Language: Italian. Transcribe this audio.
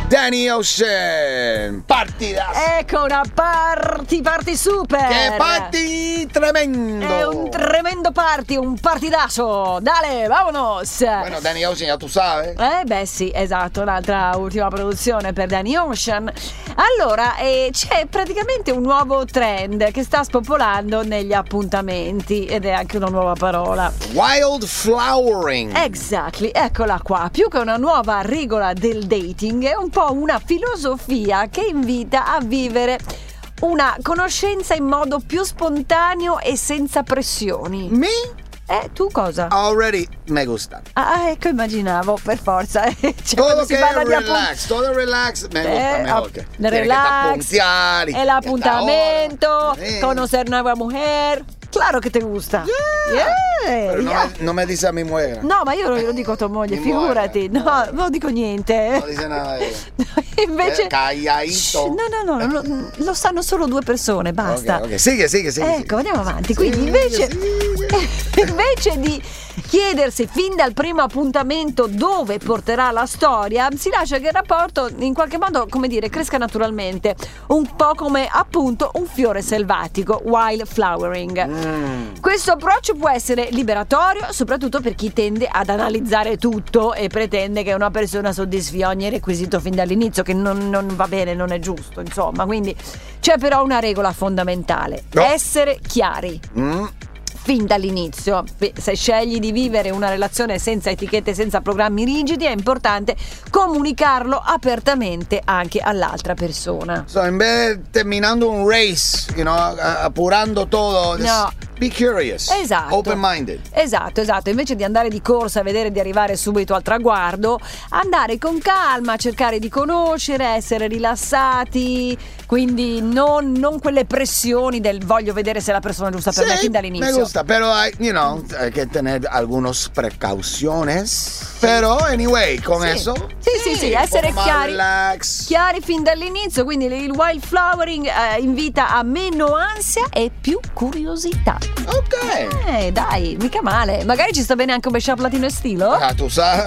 Danny Ocean. Partidas. Ecco una party super. Che party tremendo. È un tremendo party, un partidazo. Dale, vámonos. Bueno, Danny Ocean ya tu sabes. Beh sì, esatto, un'altra ultima produzione per Danny Ocean. Allora, c'è praticamente un nuovo trend che sta spopolando negli appuntamenti ed è anche una nuova parola. Wildflowering. Exactly, eccola qua. Più che una nuova regola del dating, è un po' una filosofia che invita a vivere una conoscenza in modo più spontaneo e senza pressioni. Me? Tu cosa? Already me gusta. Ecco, immaginavo, per forza. Cioè, Todo que relax, todo relax me gusta mejor. Relax, puntual, el appuntamento, conocer nueva mujer. Claro che te gusta. Pero no me dice a mi mujer. No, ma io lo dico a tua moglie, figurati. No, non dico niente. Non dice nada di Invece calladito. No, lo sanno solo 2 persone, basta. Ok, sigue. Ecco, andiamo avanti. Quindi invece di chiedersi fin dal primo appuntamento dove porterà la storia, si lascia che il rapporto in qualche modo, come dire, cresca naturalmente, un po' come appunto un fiore selvatico, wildflowering. Questo approccio può essere liberatorio, soprattutto per chi tende ad analizzare tutto e pretende che una persona soddisfi ogni requisito fin dall'inizio, che non va bene, non è giusto, insomma. Quindi c'è però una regola fondamentale: essere chiari. Fin dall'inizio. Se scegli di vivere una relazione senza etichette, senza programmi rigidi, è importante comunicarlo apertamente anche all'altra persona. So, in vez de terminando un race, apurando todo, no. Be curious. Esatto. Open-minded. Esatto. Invece di andare di corsa a vedere di arrivare subito al traguardo, andare con calma, cercare di conoscere, essere rilassati, quindi non quelle pressioni del voglio vedere se la persona è giusta per me fin dall'inizio. Me gusta, pero hay que tener algunas precauciones. Pero anyway, con eso. Sì, essere chiari. Relax. Chiari fin dall'inizio, quindi il wildflowering invita a meno ansia e più curiosità. Ok. Dai, mica male. Magari ci sta bene anche un bel latino e stilo. Tu sai.